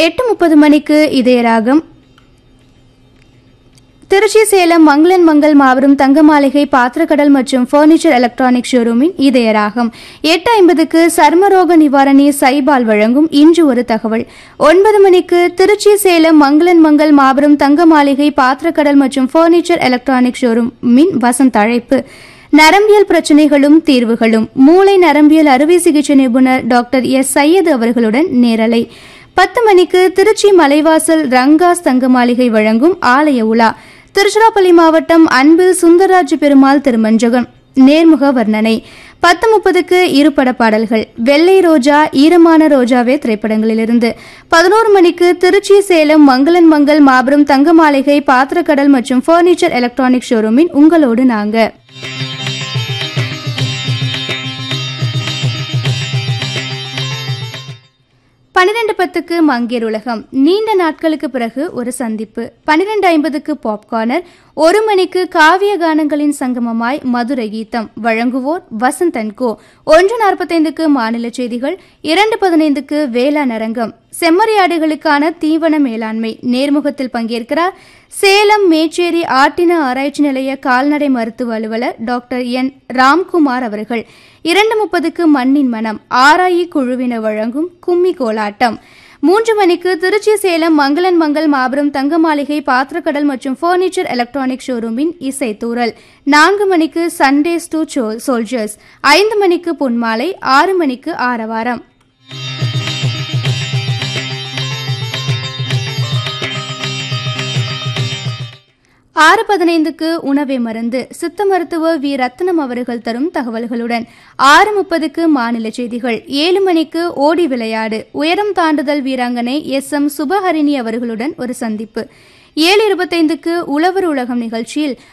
8:30 மணிக்கு இதயராகம். திருச்சி சேலம் மங்களன் மங்கள் மாபெரும் தங்க மாளிகை பாத்திரக்கடல் மற்றும் பர்னிச்சர் எலக்ட்ரானிக் ஷோரூமின் இதயராகம். 8:50க்கு சர்மரோக நிவாரணி சைபால் வழங்கும் இன்று ஒரு தகவல். 9 மணிக்கு திருச்சி சேலம் மங்களன் மங்கள் மாபெரும் தங்க மாளிகை பாத்திரக்கடல் மற்றும் பர்னிச்சர் எலக்ட்ரானிக் ஷோரூமின் வசந்த அழைப்பு. நரம்பியல் பிரச்சனைகளும் தீர்வுகளும் மூளை நரம்பியல் அறுவை சிகிச்சை நிபுணர் டாக்டர் எஸ் சையது அவர்களுடன் நேரலை. 10 மணிக்கு திருச்சி மலைவாசல் ரங்காஸ் தங்க மாளிகை வழங்கும் ஆலய உலா. திருச்சிராப்பள்ளி மாவட்டம் அன்பு சுந்தரராஜ பெருமாள் திருமஞ்சகம் நேர்முக வர்ணனை. 10:30க்கு இருபட பாடல்கள். வெள்ளை ரோஜா ஈரமான ரோஜாவே திரைப்படங்களிலிருந்து. 11 மணிக்கு திருச்சி சேலம் மங்களன் மங்கள் மாபெரும் தங்க மாளிகை பாத்திரக்கடல் மற்றும் பர்னிச்சர் எலக்ட்ரானிக் ஷோரூமின் உங்களோடு நாங்க. 12:10க்கு மங்கேர் உலகம். நீண்ட நாட்களுக்கு பிறகு ஒரு சந்திப்பு. 12:50க்கு பாப்கார்னர். 1 மணிக்கு காவிய கானங்களின் சங்கமமாய் மதுரை கீதம். வழங்குவோர் வசந்தன் கோ. 1:45க்கு மாநில செய்திகள். 2:15க்கு வேளாண் அரங்கம். செம்மறியாடுகளுக்கான தீவன மேலாண்மை நேர்முகத்தில் பங்கேற்கிறார் சேலம் மேச்சேரி ஆட்டின ஆராய்ச்சி நிலைய கால்நடை மருத்துவ அலுவலர் டாக்டர் என் ராம்குமார் அவர்கள். 2:30க்கு மண்ணின் மனம் ஆராயி குழுவினர் வழங்கும் கும்மி கோலாட்டம். 3 மணிக்கு திருச்சி சேலம் மங்களன் மங்கள் மாபெரும் தங்க மாளிகை பாத்திரக்கடல் மற்றும் பர்னிச்சர் எலக்ட்ரானிக் ஷோரூமின் இசைத்தூரல். 4 மணிக்கு சண்டேஸ் டு சோல்ஜர்ஸ். 5 மணிக்கு பொன்மாலை. 6 மணிக்கு ஆரவாரம். 6:15க்கு உணவே மருந்து. சித்த மருத்துவர் வி ரத்னம் அவர்கள் தரும் தகவல்களுடன். 6:30க்கு மாநில செய்திகள். 7 மணிக்கு ஓடி விளையாடு உயரம் தாண்டுதல் வீராங்கனை எஸ்.எம். சுபஹரிணி அவர்களுடன் ஒரு சந்திப்பு. 7:25க்கு உழவர் உலகம் நிகழ்ச்சியில்